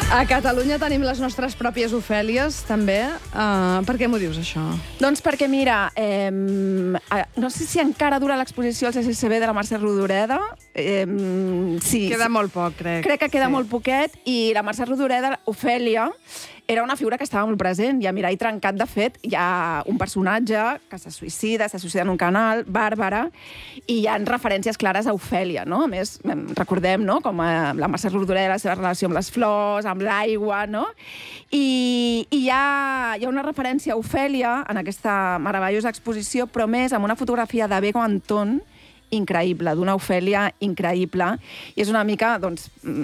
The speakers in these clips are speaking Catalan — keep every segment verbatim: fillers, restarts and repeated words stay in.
A Catalunya tenim les nostres pròpies Ofèlies, també. Uh, per què m'ho dius, això? Doncs perquè, mira, eh, no sé si encara dura l'exposició al C C C B de la Mercè Rodoreda. Eh, sí, Queda molt poc, crec. Crec que queda sí. molt poquet. I la Mercè Rodoreda, Ofèlia, era una figura que estava molt present. I a Mirall Trencat, de fet, hi ha un personatge que se suïcida, se suïcida en un canal, Bàrbara, i hi ha referències clares a Ofèlia, no? A més, recordem, no?, com a la Mercè Rodoreda, la seva relació amb les flors, amb l'aigua, no? I, i hi, ha, hi ha una referència a Ofèlia en aquesta meravellosa exposició, però més amb una fotografia de Bego Antón, increïble, d'una Ofèlia increïble, i és una mica, doncs,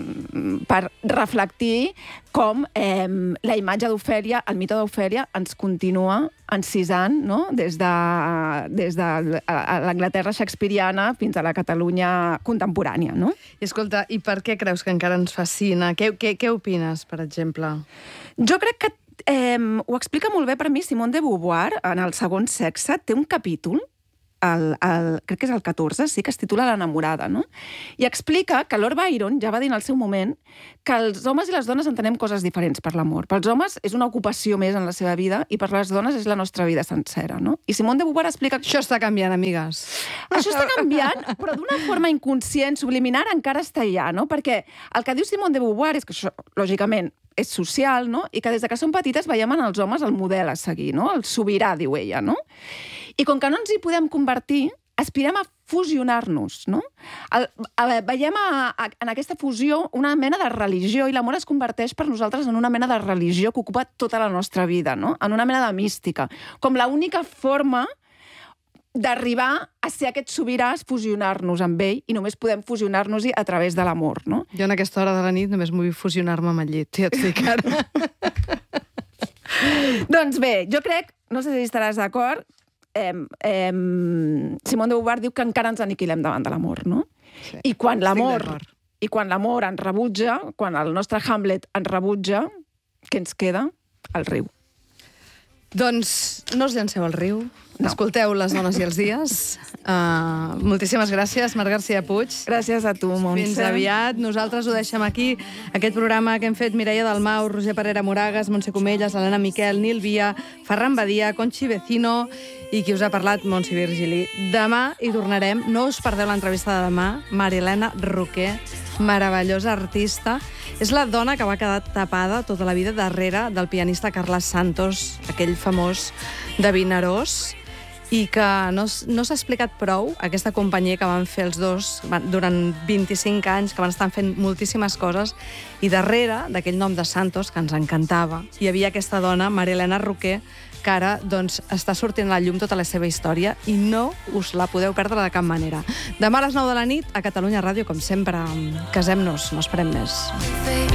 per reflectir com eh, la imatge d'Ofèlia, el mite d'Ofèlia, ens continua encisant, no?, des de, des de l'Anglaterra shakespeariana fins a la Catalunya contemporània, no? I escolta, i per què creus que encara ens fascina? Què, què, què opines, per exemple? Jo crec que eh, ho explica molt bé per mi Simone de Beauvoir, en El segon sexe, té un capítol, El, el, crec que és el catorze, sí, que es titula L'enamorada, no? I explica que Lord Byron ja va dir en el seu moment que els homes i les dones entenem coses diferents per l'amor. Pels homes és una ocupació més en la seva vida i per les dones és la nostra vida sencera, no? I Simone de Beauvoir explica... Això està canviant, amigues. Això està canviant, però d'una forma inconscient, subliminar, encara està allà, no? Perquè el que diu Simone de Beauvoir és que això, lògicament, és social, no? I que des de que som petites veiem en els homes el model a seguir, no? El sobirà, diu ella, no? I com que no ens hi podem convertir, aspirem a fusionar-nos, no? El, a, veiem a, a, en aquesta fusió una mena de religió, i l'amor es converteix per nosaltres en una mena de religió que ocupa tota la nostra vida, no? En una mena de mística. Com l'única forma d'arribar a ser aquest sobirà és fusionar-nos amb ell, i només podem fusionar-nos-hi a través de l'amor, no? Jo en aquesta hora de la nit només vull fusionar-me amb el llit, ja et dic ara. Doncs bé, jo crec, no sé si estaràs d'acord, eh, eh, Simone de Beauvoir diu que encara ens aniquilem davant de l'amor, no? Sí. I quan l'amor i quan l'amor ens rebutja, quan el nostre Hamlet ens rebutja, què ens queda? El riu. Doncs no us llanceu al riu, no. Escolteu Les dones i els dies. Uh, moltíssimes gràcies, Marc García Puig. Gràcies a tu, Montse. Fins aviat. Nosaltres ho deixem aquí, aquest programa que hem fet Mireia Dalmau, Roger Parera Moragas, Montse Comelles, Helena Miquel, Nil Via, Ferran Badia, Conchi Vecino i qui us ha parlat, Montse Virgili. Demà hi tornarem. No us perdeu l'entrevista de demà. Marilena Roquer, meravellosa artista. És la dona que va quedar tapada tota la vida darrere del pianista Carles Santos, aquell famós de Vinaròs, i que no, no s'ha explicat prou aquesta companyia que van fer els dos durant vint-i-cinc anys, que van estar fent moltíssimes coses, i darrere d'aquell nom de Santos, que ens encantava, hi havia aquesta dona, Marilena Roquer, que ara doncs, està sortint a la llum tota la seva història i no us la podeu perdre de cap manera. Demà a les nou de la nit, a Catalunya Ràdio, com sempre, casem-nos, no esperem més.